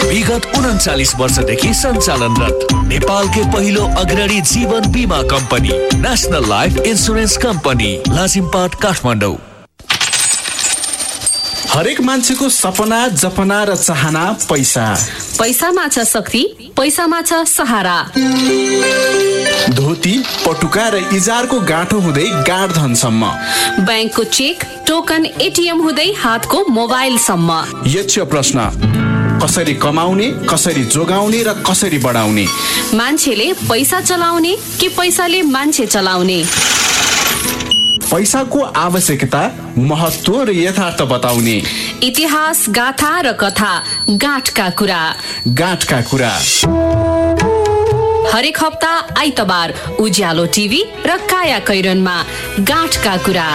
विगत 39 वर्षदेखि सञ्चालनरत नेपालकै पहिलो अग्रणी जीवन बीमा company national life insurance company Lazimpat Kathmandu. हरेक मान्छेको सपना जपना र चाहना पैसा। पैसामा छ शक्ति, पैसामा छ सहारा। धोती पटुका र इजारको गाँठो हुँदै गाड धनसम्म, ब्याङ्कको चेक टोकन एटिएम हुँदै हातको मोबाइलसम्म। यक्ष प्रश्न, कसरी कमाउने, कसरी जोगाउने र कसरी बढाउने? मान्छेले पैसा चलाउने कि पैसाले मान्छे चलाउने? पैसाको आवश्यकता, महत्व र यथार्थ बताउने। इतिहास, गाथा र कथा, गाँठका कुरा। गाँठका कुरा हरेक हप्ता आइतबार उज्यालो टिभी र काया कैरनमा गाँठका कुरा।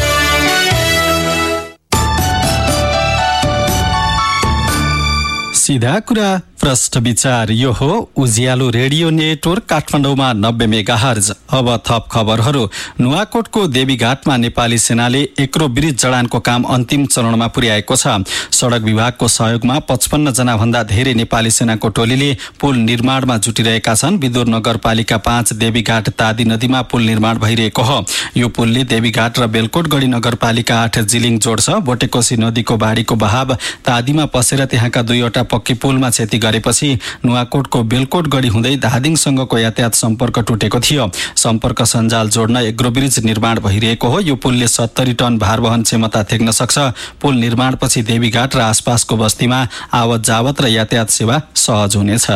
सीधा कुरा प्रष्ट विचार। यो हो उज्यालो रेडियो नेटवर्क काठमाडौँमा 90 मेगाहर्ज। अब थप खबरहरू। नुवाकोटको देवीघाटमा नेपाली सेनाले एक्रो ब्रिज जडानको काम अन्तिम चरणमा पुर्याएको छ। सडक विभागको सहयोगमा 55 जना भन्दा धेरै नेपाली सेनाको टोलीले पुल निर्माणमा जुटिरहेका छन्। विदुर नगरपालिका 5 देवीघाट तादी नदीमा पुल निर्माण भइरहेको हो। यो पुलले देवीघाट र बेलकोटगढी नगरपालिका 8 जिलिङ जोड्छ। बोटेकोशी नदीको बाढीको बहाव तादीमा पसेर त्यहाँका 2वटा पक्की पुलमा क्षति गरेपछि नुवाकोटको बेलकोटगढी हुँदै धादिङसँगको यातायात सम्पर्क टुटेको थियो। सम्पर्क सञ्जाल जोड्न एग्रोब्रिज निर्माण भइरहेको हो। यो पुलले 70 टन भार वहन क्षमता थेक्न सक्छ। पुल निर्माणपछि देवीघाट र आसपासको बस्तीमा आवत जावत र यातायात सेवा सहज हुनेछ।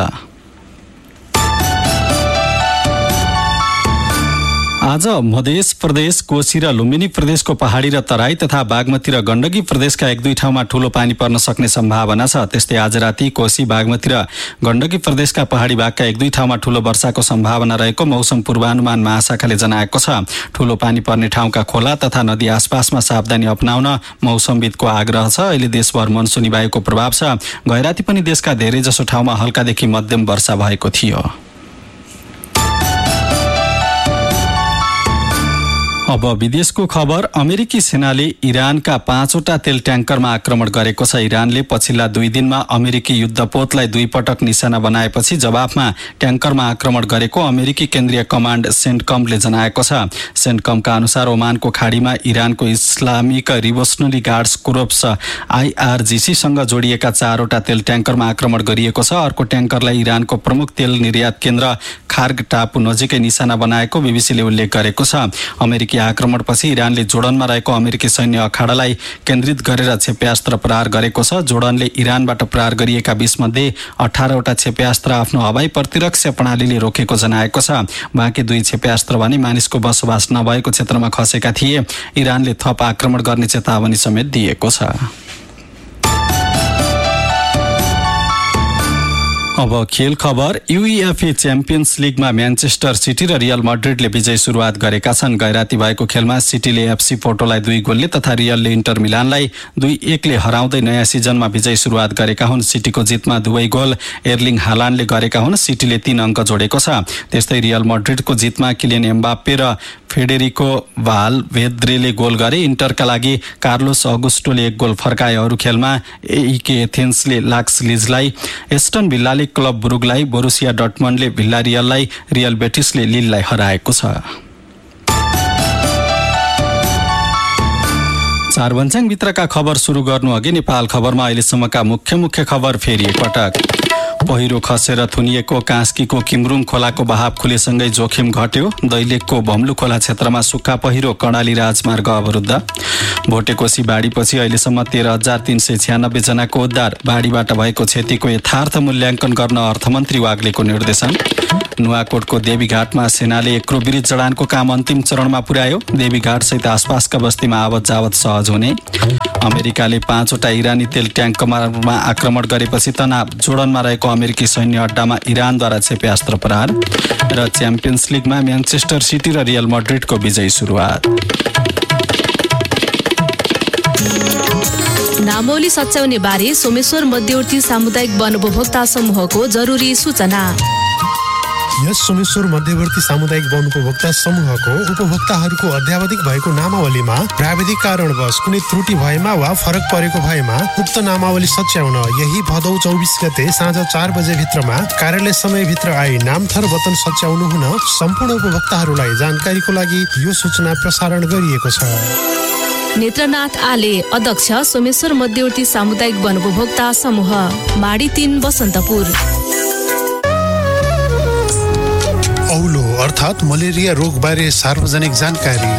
आज मध्य प्रदेश, कोशी र लुम्बिनी प्रदेशको पहाडी र तराई तथा बागमती र गण्डकी प्रदेशका 1-2 ठाउँमा ठूलो पानी पर्न सक्ने सम्भावना छ। त्यस्तै आज राति कोशी, बागमती र गण्डकी प्रदेशका पहाडी भागका 1-2 ठाउँमा ठूलो वर्षाको सम्भावना रहेको मौसम पूर्वानुमान महाशाखाले जनाएको छ। ठूलो पानी पर्ने ठाउँका खोला तथा नदी आसपासमा सावधानी अपनाउन मौसमविदको आग्रह छ। अहिले देशभर मनसुनी वायुको प्रभाव छ। गैराती पनि देशका धेरैजसो ठाउँमा हल्कादेखि मध्यम वर्षा भएको थियो। अब विदेशको खबर। अमेरिकी सेनाले इरानका 5वटा तेल ट्याङ्करमा आक्रमण गरेको छ। इरानले पछिल्ला 2 दिनमा अमेरिकी युद्धपोतलाई 2 पटक निशाना बनाएपछि जवाफमा ट्याङ्करमा आक्रमण गरेको अमेरिकी केन्द्रीय कमान्ड सेन्टकमले जनाएको छ। सेन्टकमका अनुसार ओमानको खाडीमा इरानको इस्लामिक रिभोल्युसनरी गार्ड्स कोर्प्स IRGC-सँग जोडिएका 4वटा तेल ट्याङ्करमा आक्रमण गरिएको छ। अर्को ट्याङ्करलाई इरानको प्रमुख तेल निर्यात केन्द्र खार्ग टापु नजिकै निशाना बनाएको बीबीसीले उल्लेख गरेको छ। अमेरिकी आक्रमणपछि इरानले जोर्डनमा रहेको अमेरिकी सैन्य अखाडालाई केन्द्रित गरेर क्षेप्यास्त्र प्रहार गरेको छ। जोर्डनले इरानबाट प्रहार गरिएका 20 मध्ये 18वटा क्षेप्यास्त्र आफ्नो हवाई प्रतिरक्षा प्रणालीले रोकेको जनाएको छ। बाँकी 2 क्षेप्यास्त्र भने मानिसको बसोबास नभएको क्षेत्रमा खसेका थिए। इरानले थप आक्रमण गर्ने चेतावनी समेत दिएको छ। अब खेल खबर। UEFA च्याम्पियन्स लिगमा म्यान्चेस्टर सिटी र रियल मड्रिडले विजय सुरुवात गरेका छन्। गैराती भएको खेलमा सिटीले FC पोर्टोलाई 2 गोलले तथा रियलले इन्टर मिलानलाई 2-1ले हराउँदै नयाँ सिजनमा विजय सुरुवात गरेका हुन्। सिटीको जितमा 2 गोल एर्लिङ हालान्डले गरेका हुन्। सिटीले 3 अङ्क जोडेको छ। त्यस्तै रियल मड्रिडको जितमा किलियन एम्बाप्पे र फेडेरिको भालभेद्रेले गोल गरे। इन्टरका लागि कार्लोस अगुस्टोले 1 गोल फर्काए। अरू खेलमा AEK एथेन्सले lakhs लिजलाई, Aston भिल्लाले club ब्रुगलाई, Borussia डर्टमन्डले भिल्लारियललाई, real बेटिसले लिललाई हराएको छ। 4 भन्ज्याङभित्रका खबर सुरु गर्नु अघि नेपाल खबरमा अहिलेसम्मका मुख्य खबर फेरि एकपटक। पहिरो खसेर थुनिएको कास्कीको किमरुङ खोलाको बहाव खुलेसँगै जोखिम घट्यो। दैलेखको भम्लु खोला क्षेत्रमा सुक्खा पहिरो, कर्णाली राजमार्ग अवरुद्ध। भोटेकोशी बाढीपछि अहिलेसम्म 13,396 जनाको उद्धार। बाढीबाट भएको क्षतिको यथार्थ मूल्याङ्कन गर्न अर्थमन्त्री वाग्लेको निर्देशन। नुवाकोटको देवीघाटमा सेनाले एक्रो ब्रिज जडानको काम अन्तिम चरणमा पुर्यायो। देवीघाट सहित आसपासका बस्तीमा आवत जावत सहज हुने। अमेरिकाले 5वटा इरानी तेल ट्याङ्करमा आक्रमण गरेपछि तनाव। जोर्डनमा रहेको अमेरिकी सैन्य अड्डामा इरानद्वारा क्षेप्यास्त्र प्रहार। र च्याम्पियन्स लिगमा म्यान्चेस्टर सिटी र रियल मड्रिडको विजयी सुरुवात। नामौली सच्याउने बारे सोमेश्वर मध्यवर्ती सामुदायिक वन उपभोक्ता समूहको जरुरी सूचना। यस सोमेश्वर मध्यवर्ती सामुदायिक वन उपभोक्ता समूहको उपभोक्ताहरूको अध्यावधिक भएको नामावलीमा प्राविधिक कारणवश कुनै त्रुटि भएमा वा फरक परेको भएमा उक्त नामावली सच्याउन यही भदौ 24 गते साँझ 4 बजे भित्रमा कार्यालय समयभित्र आई नामथर वतन सच्याउनु हुन सम्पूर्ण उपभोक्ताहरूलाई जानकारीको लागि यो सूचना प्रसारण गरिएको छ। नेत्रनाथ आले, अध्यक्ष सोमेश्वर मध्यवर्ती सामुदायिक वन उपभोक्ता समूह, माडी 3 बसन्तपुर। औलो अर्थात् मलेरिया रोगबारे सार्वजनिक जानकारी।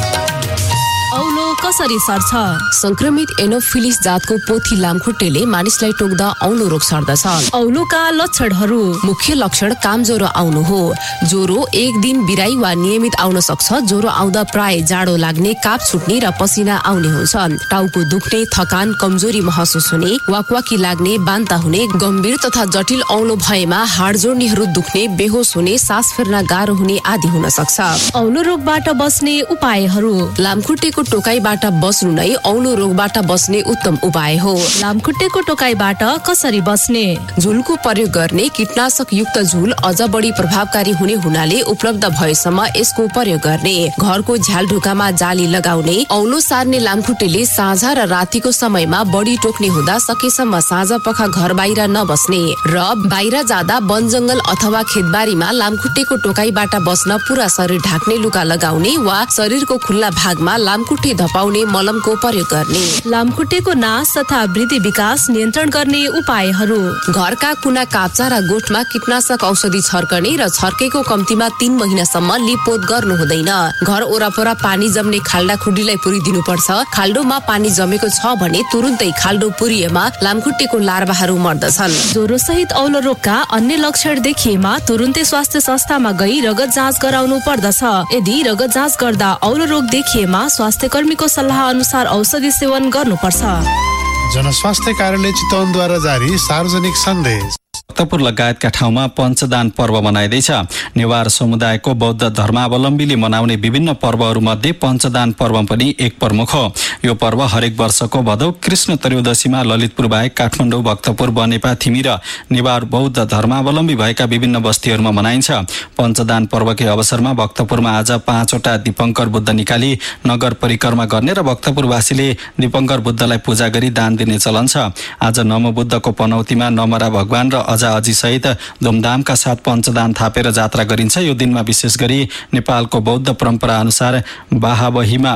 औलो कसरी सर्छ? संक्रमित एनोफिलिस जातको पोथी लामखुट्टेले मानिसलाई टोक्दा औलो रोग सर्दछ। औलोका लक्षणहरू: मुख्य लक्षण काम ज्वरो आउनु हो। ज्वरो एक दिन बिराई वा नियमित आउन सक्छ। ज्वरो आउँदा प्राय जाडो लाग्ने, काप छुट्ने र पसिना आउने हुन्छ। टाउको दुख्ने, थकान, कमजोरी महसुस हुने, वाकवाकी लाग्ने, बान्ता हुने। गम्भीर तथा जटिल औलो भएमा हाड जोड्नीहरू दुख्ने, बेहोस हुने, सास फेर्न गाह्रो हुने आदि हुन सक्छ। औलो रोगबाट बस्ने उपायहरू: लामखुट्टेको टोकाइबाट बस्नु नै औलो रोगबाट बस्ने उत्तम उपाय हो। लामखुट्टेको टोकाइबाट कसरी बस्ने? झुलको प्रयोग गर्ने। कीटनाशक युक्त झुल अझ बढी प्रभावकारी हुने हुनाले उपलब्ध भएसम्म यसको प्रयोग गर्ने। घरको झ्याल ढोकामा जाली लगाउने। औलो सार्ने लामखुट्टेले साँझ र रातिको समयमा बढी टोक्ने हुँदा सकेसम्म साँझ पख घर बाहिर नबस्ने र बाहिर जाँदा वन जंगल अथवा खेतबारीमा लामखुट्टेको टोकाइबाट बस्न पूरा शरीर ढाक्ने लुगा लगाउने वा शरीरको खुल्ला भागमा लामखुट्टे धपाउने मलमको प्रयोग गर्ने। लामखुट्टेको नाश तथा वृद्धि विकास नियन्त्रण गर्ने उपायहरू: घरका कुना, काप्चा र गोठमा कीटनाशक औषधि छर्कने र छर्केको कम्तीमा 3 महिनासम्म लिपोत गर्नु हुँदैन। घर वरपर पानी जम्ने खाल्डा खुड्डीलाई पुरिदिनु पर्छ। खाल्डोमा पानी जमेको छ भने तुरुन्तै खाल्डो पुरिएमा लामखुट्टेको लार्भाहरू मर्दछन्। ज्वरो सहित औलो रोगका अन्य लक्षण देखिएमा तुरुन्तै स्वास्थ्य संस्थामा गई रगत जाँच गराउनु पर्दछ। यदि रगत जाँच गर्दा औलो रोग देखिएमा स्वास्थ्य कर्मीको सल्लाह अनुसार औषधि सेवन गर्नुपर्छ। जनस्वास्थ्य कार्यालय चितवनद्वारा जारी सार्वजनिक सन्देश। भक्तपुर लगायतका ठाउँमा पञ्चदान पर्व मनाइँदैछ। नेवार समुदायको बौद्ध धर्मावलम्बीले मनाउने विभिन्न पर्वहरूमध्ये पञ्चदान पर्व पनि एक प्रमुख हो। यो पर्व हरेक वर्षको भदौ कृष्ण त्रयोदशीमा ललितपुर बाहेक काठमाडौँ, भक्तपुर, बनेपा, थिमी र नेवार बौद्ध धर्मावलम्बी भएका विभिन्न बस्तीहरूमा मनाइन्छ। पञ्चदान पर्वकै अवसरमा भक्तपुरमा आज 5वटा दीपङ्कर बुद्ध निकाली नगर परिक्रमा गर्ने र भक्तपुरवासीले दीपङ्कर बुद्धलाई पूजा गरी दान दिने चलन छ। आज नमोबुद्धको पनौतीमा नमरा भगवान र अजी सहित धुमधामका साथ पञ्चदान थापेर जात्रा गरिन्छ। यो दिनमा विशेष गरी नेपालको बौद्ध परम्परा अनुसार बाहाबहीमा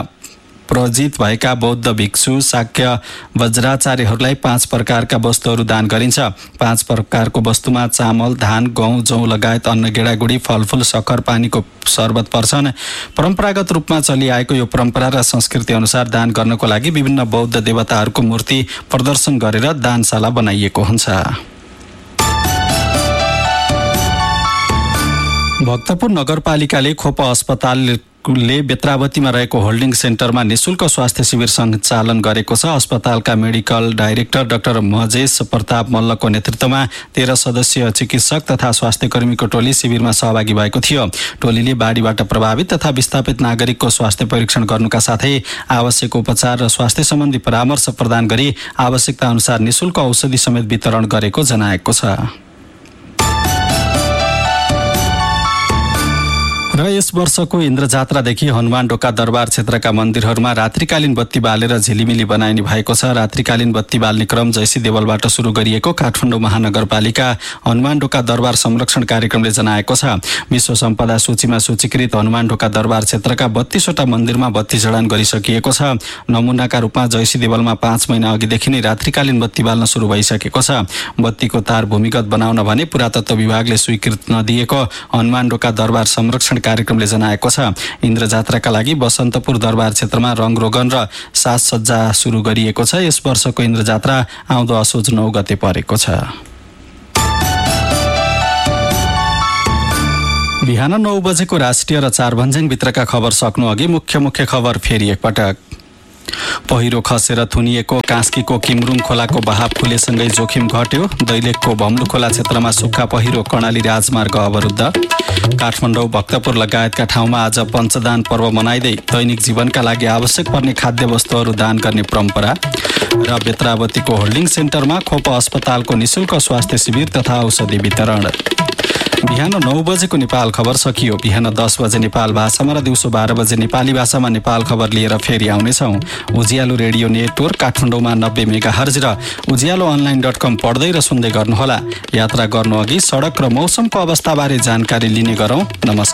प्रजित भएका बौद्ध भिक्षु, शाक्य, वज्राचार्यहरूलाई 5 प्रकारका वस्तुहरू दान गरिन्छ। 5 प्रकारको वस्तुमा चामल, धान, गहुँ, जौँ लगायत अन्न, गेडागुडी, फलफुल, शक्कर, पानीको शरबत पर्छन्। परम्परागत रूपमा चलिआएको यो परम्परा र संस्कृति अनुसार दान गर्नको लागि विभिन्न बौद्ध देवताहरूको मूर्ति प्रदर्शन गरेर दानशाला बनाइएको हुन्छ। भक्तपुर नगरपालिकाले खोप अस्पतालले बेत्रावतीमा रहेको होल्डिङ सेन्टरमा निशुल्क स्वास्थ्य शिविर सञ्चालन गरेको छ। अस्पतालका मेडिकल डाइरेक्टर डाक्टर मजेश प्रताप मल्लको नेतृत्वमा 13 सदस्यीय चिकित्सक तथा स्वास्थ्य कर्मीको टोली शिविरमा सहभागी भएको थियो। टोलीले बाढीबाट प्रभावित तथा विस्थापित नागरिकको स्वास्थ्य परीक्षण गर्नुका साथै आवश्यक उपचार र स्वास्थ्य सम्बन्धी परामर्श प्रदान गरी आवश्यकता अनुसार निशुल्क औषधि समेत वितरण गरेको जनाएको छ। र यस वर्षको इन्द्रजात्रादेखि हनुमान ढोका दरबार क्षेत्रका मन्दिरहरूमा रात्रिकालीन बत्ती बालेर झिलिमिली बनाइने भएको छ। रात्रिकालीन बत्ती बाल्ने क्रम जैसी देवलबाट सुरु गरिएको काठमाडौँ महानगरपालिका हनुमान ढोका दरबार संरक्षण कार्यक्रमले जनाएको छ। विश्व सम्पदा सूचीमा सूचीकृत हनुमान ढोका दरबार क्षेत्रका 32वटा मन्दिरमा बत्ती जडान गरिसकिएको छ। नमुनाका रूपमा जैसी देवलमा 5 महिना अघिदेखि नै रात्रिकालीन बत्ती बाल्न सुरु भइसकेको छ। बत्तीको तार भूमिगत बनाउन भने पुरातत्व विभागले स्वीकृत नदिएको हनुमान ढोका दरबार संरक्षण कार्यक्रमले जनाएको छ। इन्द्रजात्राका लागि बसन्तपुर दरबार क्षेत्रमा रङरोगन र साजसज्जा सुरु गरिएको छ। यस वर्षको इन्द्रजात्रा आउँदो असोज 9 गते परेको छ। बिहान 9 बजेको राष्ट्रिय र 4 भन्ज्याङभित्रका खबर सक्नु अघि मुख्य खबर फेरि एकपटक। पहिरो खसेर थुनिएको कास्कीको किमरुङ खोलाको बहाव खुलेसँगै जोखिम घट्यो। दैलेखको भम्लु खोला क्षेत्रमा सुक्खा पहिरो, कर्णाली राजमार्ग अवरुद्ध। काठमाडौँ, भक्तपुर लगायतका ठाउँमा आज पञ्चदान पर्व मनाइँदै दैनिक जीवनका लागि आवश्यक पर्ने खाद्य वस्तुहरू दान गर्ने परम्परा। र बेत्रावतीको होल्डिङ सेन्टरमा खोप अस्पतालको निशुल्क स्वास्थ्य शिविर तथा औषधि वितरण। बिहान 9 बजेको नेपाल खबर सकियो। बिहान 10 बजे नेपाल भाषामा र दिउँसो 12 बजे नेपाली भाषामा नेपाल खबर लिएर फेरि आउनेछौँ। उज्यालो रेडियो नेटवर्क काठमाडौँमा 90 मेगाहर्ज र उज्यालो online.com पढ्दै र सुन्दै गर्नुहोला। यात्रा गर्नु अघि सडक र मौसमको अवस्थाबारे जानकारी लिने गरौँ। नमस्कार।